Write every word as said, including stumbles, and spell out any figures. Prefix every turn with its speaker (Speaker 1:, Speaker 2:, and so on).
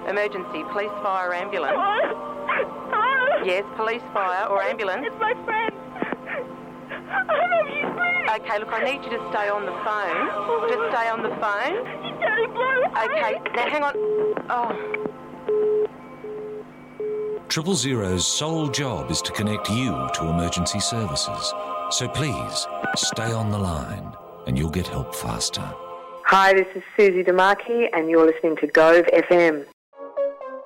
Speaker 1: Emergency, police, fire, ambulance.
Speaker 2: Hello? Hello?
Speaker 1: Yes, police, fire or ambulance.
Speaker 2: It's my friend. I love you, please.
Speaker 1: Okay, look, I need you to stay on the phone. Just stay on the phone.
Speaker 2: You dirty blow.
Speaker 1: Okay, now hang on. Oh.
Speaker 3: Triple Zero's sole job is to connect you to emergency services. So please, stay on the line and you'll get help faster.
Speaker 4: Hi, this is Susie DeMarchi and you're listening to Gove F M.